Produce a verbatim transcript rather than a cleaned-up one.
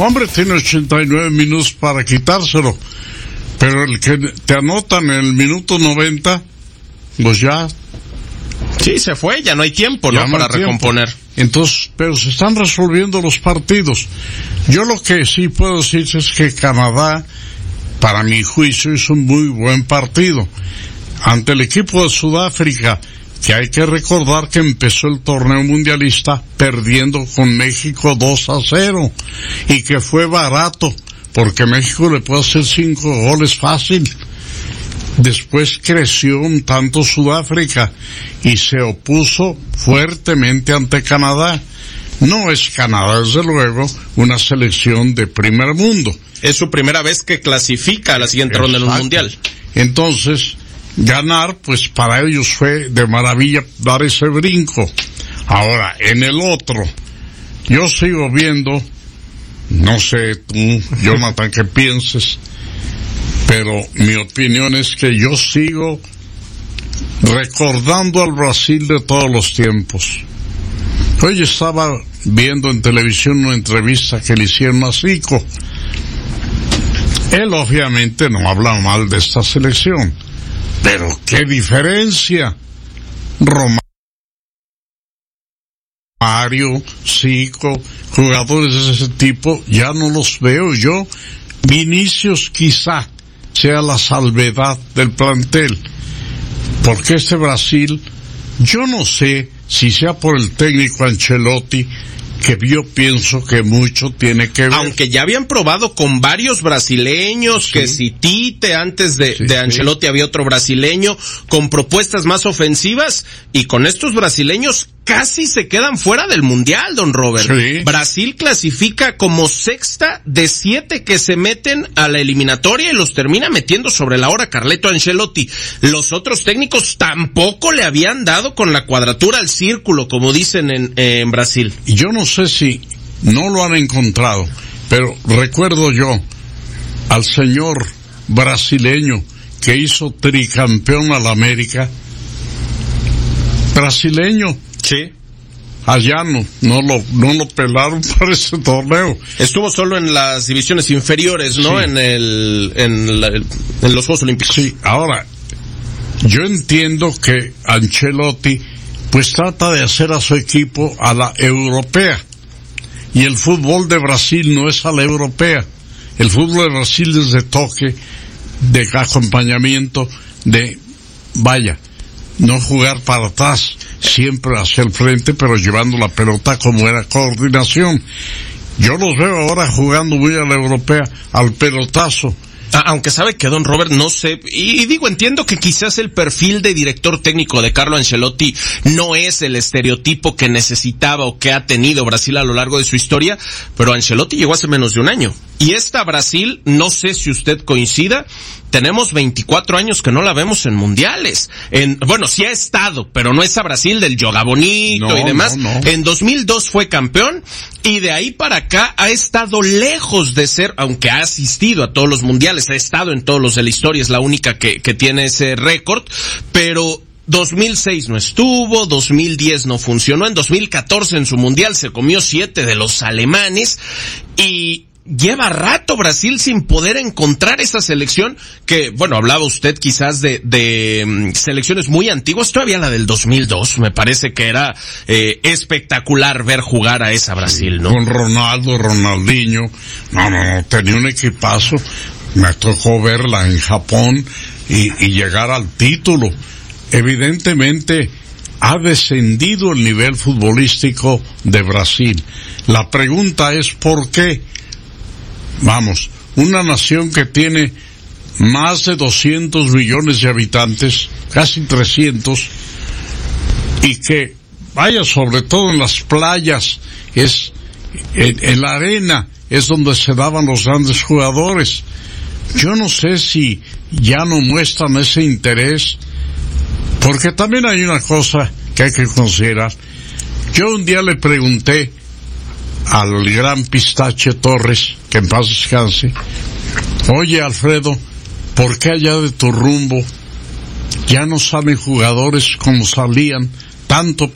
Hombre, tiene ochenta y nueve minutos para quitárselo, pero el que te anotan en el minuto noventa, pues ya... Sí, se fue, ya no hay tiempo, ¿no? no Para tiempo. recomponer. Entonces, pero se están resolviendo los partidos. Yo lo que sí puedo decir es que Canadá, para mi juicio, hizo un muy buen partido ante el equipo de Sudáfrica, que hay que recordar que empezó el torneo mundialista perdiendo con México dos a cero, y que fue barato, porque México le puede hacer cinco goles fácil. Después creció un tanto Sudáfrica y se opuso fuertemente ante Canadá. No es Canadá, desde luego, una selección de primer mundo. Es su primera vez que clasifica a la siguiente Exacto. ronda en un mundial. Entonces, ganar, pues para ellos fue de maravilla dar ese brinco. Ahora, en el otro, yo sigo viendo, no sé tú, Jonathan, qué pienses, pero mi opinión es que yo sigo recordando al Brasil de todos los tiempos. Hoy estaba viendo en televisión una entrevista que le hicieron a Zico. Él obviamente no habla mal de esta selección, pero qué diferencia. Romario, Zico, jugadores de ese tipo, ya no los veo yo. Vinicius quizá sea la salvedad del plantel, porque este Brasil, yo no sé si sea por el técnico Ancelotti, que yo pienso que mucho tiene que ver. Aunque ya habían probado con varios brasileños, sí. que si Tite, antes de, sí, de Ancelotti sí. había otro brasileño, con propuestas más ofensivas, y con estos brasileños casi se quedan fuera del mundial, don Robert. Sí. Brasil clasifica como sexta de siete que se meten a la eliminatoria y los termina metiendo sobre la hora Carleto Ancelotti. Los otros técnicos tampoco le habían dado con la cuadratura al círculo, como dicen en, eh, en Brasil. Y yo no sé si no lo han encontrado, pero recuerdo yo al señor brasileño que hizo tricampeón a la América, brasileño. Sí. Allá no, no lo, no lo pelaron para ese torneo. Estuvo solo en las divisiones inferiores, ¿no? Sí. En el, en, la, en los Juegos Olímpicos. Sí, ahora, yo entiendo que Ancelotti, pues trata de hacer a su equipo a la europea. Y el fútbol de Brasil no es a la europea. El fútbol de Brasil es de toque, de acompañamiento, de, vaya, no jugar para atrás, siempre hacia el frente, pero llevando la pelota como era coordinación. Yo los veo ahora jugando muy a la europea, al pelotazo. Ah, aunque sabe que don Robert, no sé, y, y digo, entiendo que quizás el perfil de director técnico de Carlo Ancelotti no es el estereotipo que necesitaba o que ha tenido Brasil a lo largo de su historia, pero Ancelotti llegó hace menos de un año. Y esta Brasil, no sé si usted coincida, tenemos veinticuatro años que no la vemos en mundiales. En, bueno, sí ha estado, pero no esa Brasil del yoga bonito no, y demás. No, no. En dos mil dos fue campeón y de ahí para acá ha estado lejos de ser, aunque ha asistido a todos los mundiales, ha estado en todos los de la historia, es la única que, que tiene ese récord, pero dos mil seis no estuvo, dos mil diez no funcionó, en dos mil catorce en su mundial se comió siete de los alemanes y lleva rato Brasil sin poder encontrar esa selección que, bueno, hablaba usted quizás de, de um, selecciones muy antiguas, todavía la del dos mil dos, me parece que era eh, espectacular ver jugar a esa Brasil, ¿no? Con Ronaldo, Ronaldinho, no, no, no, tenía un equipazo, me tocó verla en Japón y, y llegar al título. Evidentemente ha descendido el nivel futbolístico de Brasil. La pregunta es ¿por qué? Vamos, una nación que tiene más de doscientos millones de habitantes, casi trescientos, y que, vaya, sobre todo en las playas, es, en, en la arena, es donde se daban los grandes jugadores. Yo no sé si ya no muestran ese interés, porque también hay una cosa que hay que considerar. Yo un día le pregunté al gran Pistache Torres, que en paz descanse, oye Alfredo, ¿por qué allá de tu rumbo ya no salen jugadores como salían, tanto